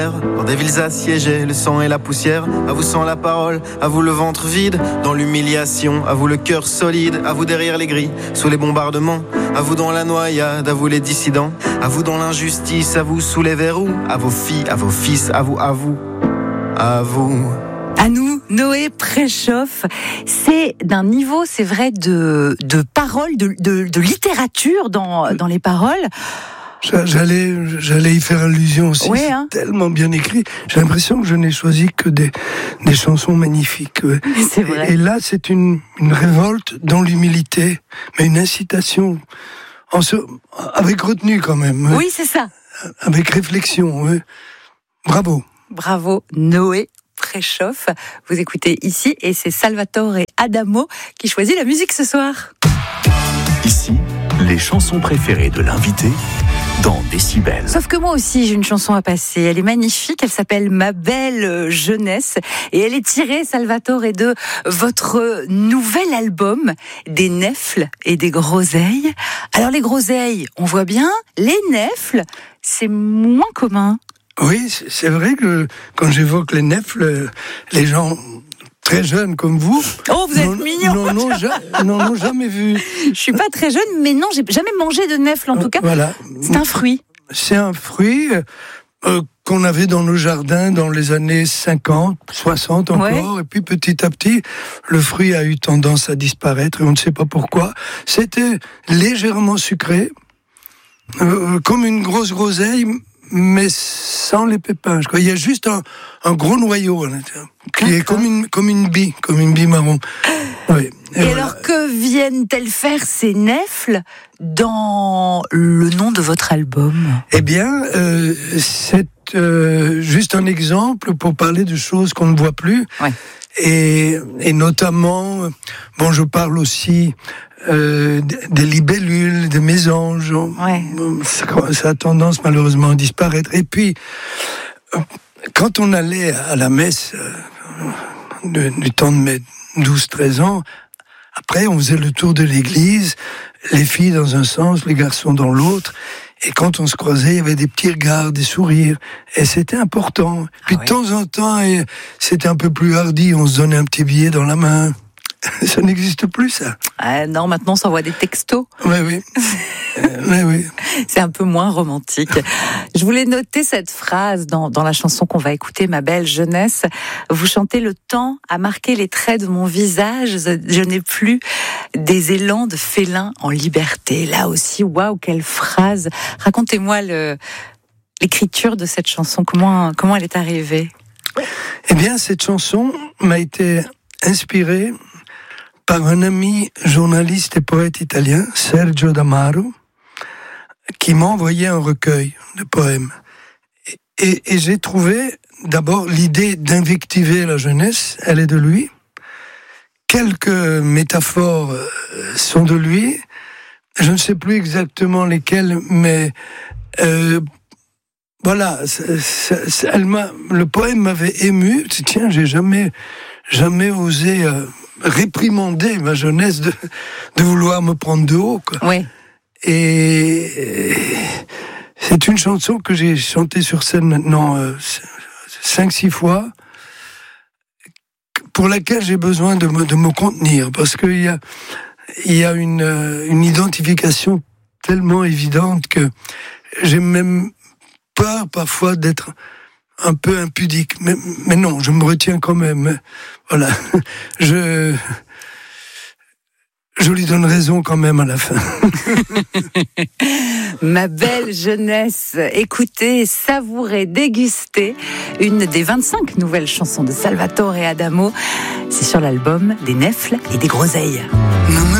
Dans des villes assiégées, le sang et la poussière. À vous sans la parole, à vous le ventre vide. Dans l'humiliation, à vous le cœur solide. À vous derrière les grilles, sous les bombardements. À vous dans la noyade, à vous les dissidents. À vous dans l'injustice, à vous sous les verrous. À vos filles, à vos fils, à vous, à vous. À vous. À nous, Noé préchauffe. C'est d'un niveau, c'est vrai, de paroles, de littérature dans les paroles. J'allais y faire allusion aussi. Ouais, c'est tellement bien écrit. J'ai l'impression que je n'ai choisi que des chansons magnifiques. Ouais. C'est vrai. Et là, c'est une révolte dans l'humilité, mais une incitation avec retenue quand même. Oui, c'est ça. Avec réflexion. Ouais. Bravo. Bravo, Noé préchauffe. Vous écoutez ici et c'est Salvatore Adamo qui choisit la musique ce soir. Ici, les chansons préférées de l'invité dans Décibel. Sauf que moi aussi, j'ai une chanson à passer. Elle est magnifique. Elle s'appelle Ma belle jeunesse. Et elle est tirée, Salvatore, de votre nouvel album, Des nèfles et des groseilles. Alors, les groseilles, on voit bien. Les nèfles, c'est moins commun. Oui, c'est vrai que quand j'évoque les nèfles, les gens très jeunes comme vous... Oh, vous êtes mignon. n'en ont jamais vu. Je suis pas très jeune, mais non, j'ai jamais mangé de nèfles en tout cas. Voilà. C'est un fruit. C'est un fruit qu'on avait dans nos jardins dans les années 50, 60 encore. Ouais. Et puis petit à petit, le fruit a eu tendance à disparaître et on ne sait pas pourquoi. C'était légèrement sucré, comme une grosse groseille, mais sans les pépins. Il y a juste un gros noyau à l'intérieur, qui est comme une bille marron. Oui. Et alors, que viennent-elles faire ces nèfles dans le nom de votre album ? Eh bien, c'est juste un exemple pour parler de choses qu'on ne voit plus. Ouais. Et notamment, je parle aussi des libellules, des mésanges. Ouais. Ça a tendance malheureusement à disparaître. Et puis, quand on allait à la messe du temps de mes 12-13 ans, après on faisait le tour de l'église, les filles dans un sens, les garçons dans l'autre. Et quand on se croisait, il y avait des petits regards, des sourires. Et c'était important. Puis de temps en temps, c'était un peu plus hardi, on se donnait un petit billet dans la main. Ça n'existe plus, ça. Non, maintenant on s'envoie des textos. Oui. Oui. C'est un peu moins romantique. Je voulais noter cette phrase dans la chanson qu'on va écouter, Ma belle jeunesse. Vous chantez: le temps a marqué les traits de mon visage. Je n'ai plus des élans de félin en liberté. Là aussi, waouh, quelle phrase. Racontez-moi l'écriture de cette chanson. Comment elle est arrivée ? Eh bien, cette chanson m'a été inspirée par un ami journaliste et poète italien, Sergio D'Amaro, qui m'a envoyé un recueil de poèmes. Et j'ai trouvé d'abord l'idée d'invectiver la jeunesse, elle est de lui. Quelques métaphores sont de lui. Je ne sais plus exactement lesquelles, mais voilà, le poème m'avait ému. Tiens, j'ai jamais osé réprimander ma jeunesse de vouloir me prendre de haut, quoi. Oui. Et c'est une chanson que j'ai chantée sur scène maintenant 5-6 fois, pour laquelle j'ai besoin de me contenir, parce qu'il y a une identification tellement évidente que j'ai même peur parfois d'être un peu impudique, mais non, je me retiens quand même. Voilà, je lui donne raison quand même à la fin. Ma belle jeunesse, écoutez, savourez, dégustez une des 25 nouvelles chansons de Salvatore Adamo. C'est sur l'album Des nèfles et des groseilles.